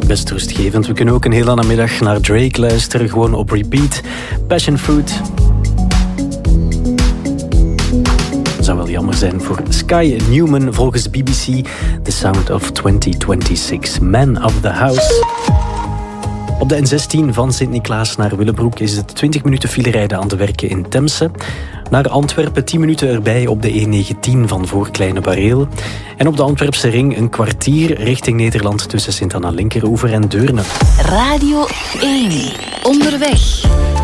best rustgevend. We kunnen ook een hele namiddag naar Drake luisteren, gewoon op repeat. Passion Fruit. Dat zou wel jammer zijn voor Sky Newman, volgens de BBC. The Sound of 2026, Man of the House. Op de N16 van Sint-Niklaas naar Willebroek is het 20 minuten filerijden aan de werken in Temse. Naar Antwerpen 10 minuten erbij op de E19 van voor Kleine Bareel. En op de Antwerpse ring een kwartier richting Nederland tussen Sint-Anna Linkeroever en Deurne. Radio 1. Onderweg.